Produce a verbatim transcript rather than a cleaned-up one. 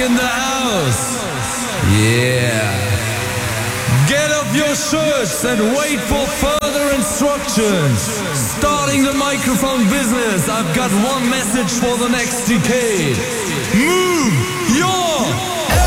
in the house. Yeah. Get off your shirts and wait for further instructions. Starting the microphone business, I've got one message for the next decade. Move!